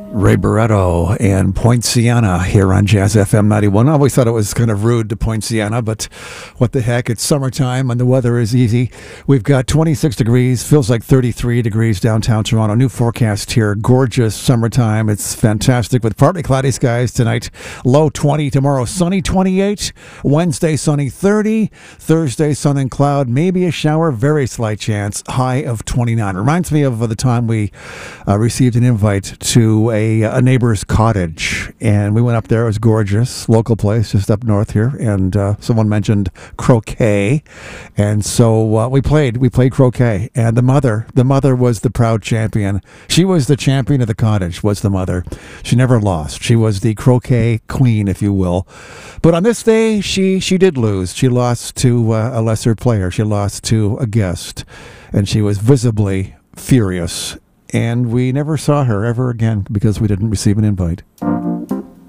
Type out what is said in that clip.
Ray Barretto and Poinciana here on Jazz FM 91. I always thought it was kind of rude to Poinciana, but what the heck? It's summertime and the weather is easy. We've got 26 degrees, feels like 33 degrees downtown Toronto. New forecast here, gorgeous summertime. It's fantastic with partly cloudy skies tonight. Low 20 tomorrow, sunny 28. Wednesday, sunny 30. Thursday, sun and cloud, maybe a shower, very slight chance. High of 29. Reminds me of the time we received an invite to a neighbor's cottage, and we went up there. It was gorgeous, local place just up north here, and someone mentioned croquet, and so we played croquet, and the mother was the proud champion. She was the champion of the cottage, was the mother. She never lost. She was the croquet queen, if you will. But on this day, she did lose. She lost to a lesser player. She lost to a guest, and she was visibly furious. And we never saw her ever again because we didn't receive an invite.